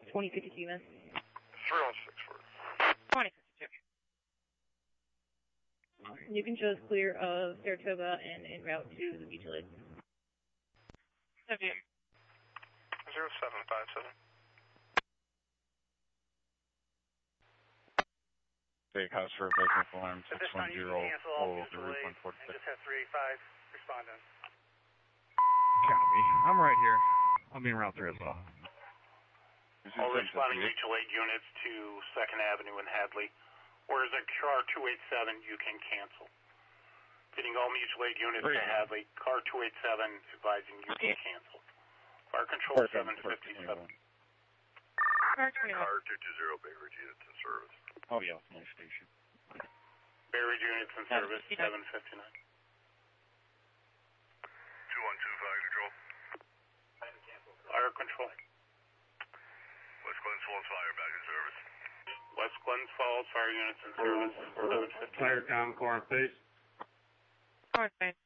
2052, man. 316 2052. You can show us clear of Saratoga and en route to the mutual aid. 0757. Big house for a business alarm 610 Old Route 146. Just have 385 respond in. Copy. I'm right here. I'll be en route there as well. All responding mutual aid units to 2nd Avenue and Hadley. Whereas at car 287, you can cancel. Getting all mutual aid units to Hadley. Car 287 advising you can cancel. Fire control 757. Car 220 Bay Ridge units in service. Oh, yeah, nice station. Bay Ridge units in service 759. 2125 control. Fire control. West Glens Falls Fire back in service. West Glens Falls Fire units in service 759. Fire com, core face. Car space.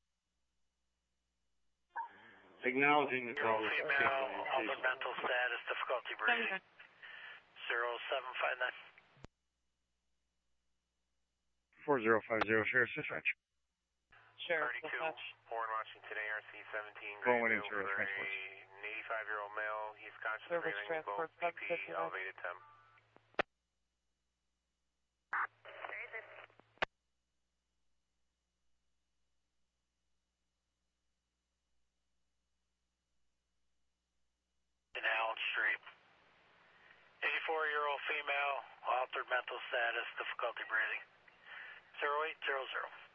Acknowledging the call. Female, altered mental status, difficulty breathing. 0759. 4050, Sheriff's Dispatch. Sure. 32, Warren Washington ARC 17. Going in, for Sheriff. an 85-year-old male. He's conscious Service breathing, transport, both BP 759. elevated temp. In Allen Street. 84-year-old female, altered mental status, difficulty breathing. 0800.